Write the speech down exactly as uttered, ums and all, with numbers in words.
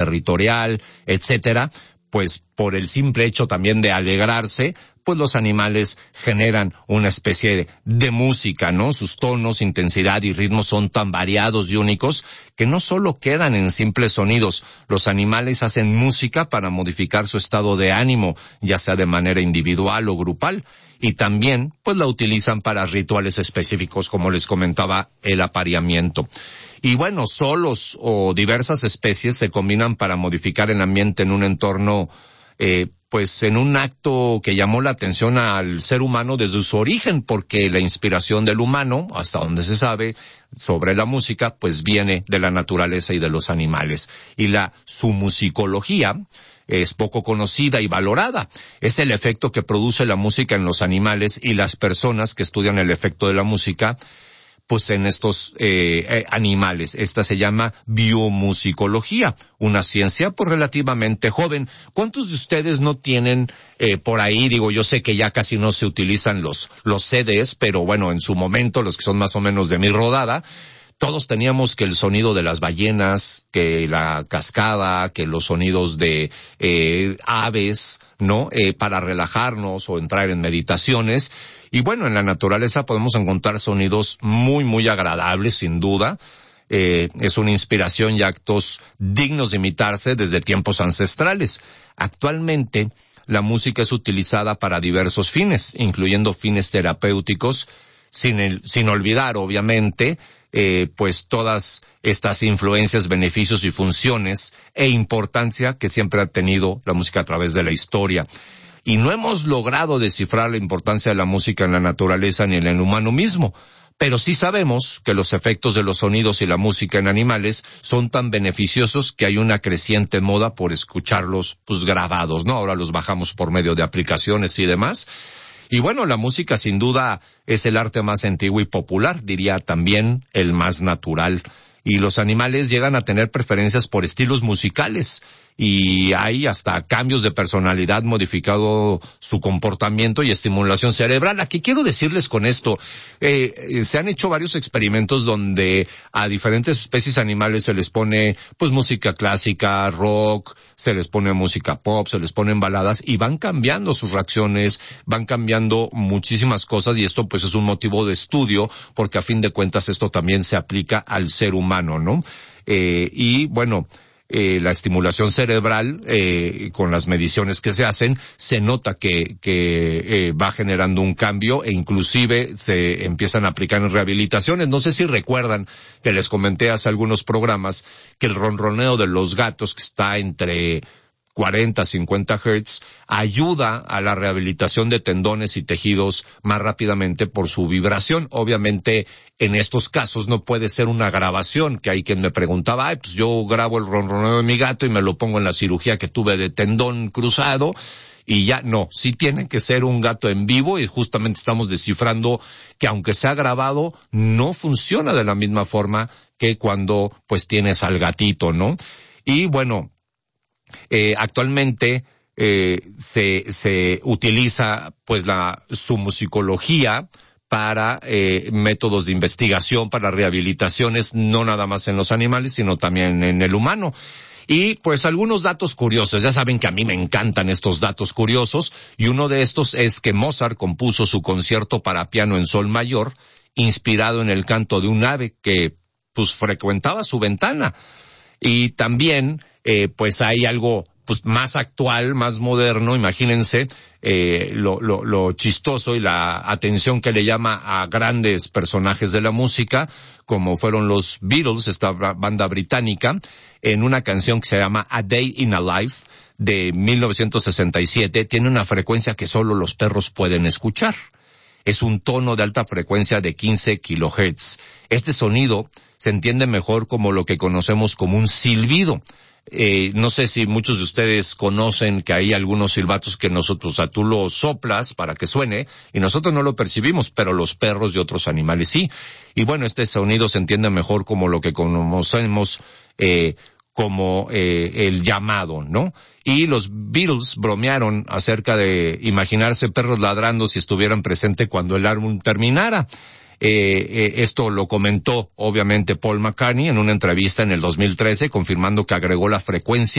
territorial, etcétera, pues por el simple hecho también de alegrarse, pues los animales generan una especie de, de música, ¿no? Sus tonos, intensidad y ritmos son tan variados y únicos que no solo quedan en simples sonidos. Los animales hacen música para modificar su estado de ánimo, ya sea de manera individual o grupal, y también pues la utilizan para rituales específicos, como les comentaba, el apareamiento. Y bueno, solos o diversas especies se combinan para modificar el ambiente en un entorno, eh, pues en un acto que llamó la atención al ser humano desde su origen, porque la inspiración del humano, hasta donde se sabe, sobre la música, pues viene de la naturaleza y de los animales. Y la su musicología es poco conocida y valorada. Es el efecto que produce la música en los animales, y las personas que estudian el efecto de la música pues en estos eh, eh, animales. Esta se llama biomusicología, una ciencia pues relativamente joven. ¿Cuántos de ustedes no tienen eh, por ahí? Digo, yo sé que ya casi no se utilizan los los C Ds, pero bueno, en su momento, los que son más o menos de mi rodada, todos teníamos que el sonido de las ballenas, que la cascada, que los sonidos de eh, aves, ¿no? Eh, para relajarnos o entrar en meditaciones. Y bueno, en la naturaleza podemos encontrar sonidos muy, muy agradables, sin duda. Eh, es una inspiración y actos dignos de imitarse desde tiempos ancestrales. Actualmente, la música es utilizada para diversos fines, incluyendo fines terapéuticos, sin el, sin olvidar, obviamente, eh, pues todas estas influencias, beneficios y funciones e importancia que siempre ha tenido la música a través de la historia. Y no hemos logrado descifrar la importancia de la música en la naturaleza ni en el humano mismo, pero sí sabemos que los efectos de los sonidos y la música en animales son tan beneficiosos que hay una creciente moda por escucharlos pues grabados, ¿no? Ahora los bajamos por medio de aplicaciones y demás. Y bueno, la música sin duda es el arte más antiguo y popular, diría también el más natural. Y los animales llegan a tener preferencias por estilos musicales, y hay hasta cambios de personalidad modificado su comportamiento y estimulación cerebral. Aquí quiero decirles con esto, eh, eh, se han hecho varios experimentos donde a diferentes especies animales se les pone pues música clásica, rock, se les pone música pop, se les ponen baladas, y van cambiando sus reacciones, van cambiando muchísimas cosas, y esto pues es un motivo de estudio, porque a fin de cuentas esto también se aplica al ser humano, ¿no? Eh, y bueno, Eh, la estimulación cerebral, eh, con las mediciones que se hacen, se nota que, que eh, va generando un cambio, e inclusive se empiezan a aplicar en rehabilitaciones. No sé si recuerdan que les comenté hace algunos programas que el ronroneo de los gatos, que está entre cuarenta, cincuenta hertz, ayuda a la rehabilitación de tendones y tejidos más rápidamente por su vibración. Obviamente, en estos casos no puede ser una grabación, que hay quien me preguntaba, ay, pues yo grabo el ronroneo de mi gato y me lo pongo en la cirugía que tuve de tendón cruzado, y ya no, sí tiene que ser un gato en vivo, y justamente estamos descifrando que aunque sea grabado, no funciona de la misma forma que cuando pues tienes al gatito, ¿no? Y bueno, Eh, actualmente eh, se se utiliza pues la su musicología para eh, métodos de investigación, para rehabilitaciones, no nada más en los animales, sino también en el humano. Y pues algunos datos curiosos, ya saben que a mí me encantan estos datos curiosos, y uno de estos es que Mozart compuso su concierto para piano en sol mayor, inspirado en el canto de un ave que pues frecuentaba su ventana. Y también eh, pues hay algo pues más actual, más moderno, imagínense eh, lo, lo, lo chistoso y la atención que le llama a grandes personajes de la música, como fueron los Beatles, esta banda británica, en una canción que se llama A Day in a Life de mil novecientos sesenta y siete, tiene una frecuencia que solo los perros pueden escuchar. Es un tono de alta frecuencia de quince kilohertz. Este sonido se entiende mejor como lo que conocemos como un silbido. Eh, no sé si muchos de ustedes conocen que hay algunos silbatos que nosotros, o sea, tú lo soplas para que suene y nosotros no lo percibimos, pero los perros y otros animales sí. Y bueno, este sonido se entiende mejor como lo que conocemos eh, como eh, el llamado, ¿no? Y los Beatles bromearon acerca de imaginarse perros ladrando si estuvieran presentes cuando el álbum terminara. Eh, eh, esto lo comentó obviamente Paul McCartney en una entrevista en el dos mil trece, confirmando que agregó la frecuencia